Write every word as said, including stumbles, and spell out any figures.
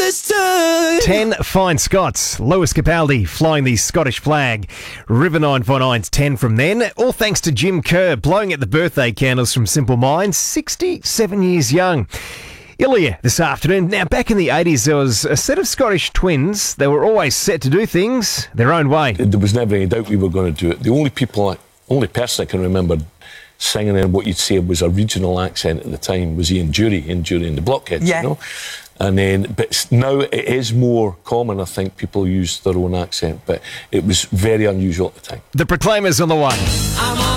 first time. Ten fine Scots. Lewis Capaldi flying the Scottish flag. River nine four nine's ten from then. All thanks to Jim Kerr blowing at the birthday candles from Simple Minds. sixty-seven years young. Ilya this afternoon. Now, back in the eighties, there was a set of Scottish twins. They were always set to do things their own way. There was never any doubt we were going to do it. The only people, only person I can remember singing in what you'd say was a regional accent at the time was Ian Dury, Ian Dury and the Blockheads, Yeah. you know. And then, but now it is more common, I think, people use their own accent, but it was very unusual at the time. The Proclaimers on the one. I'm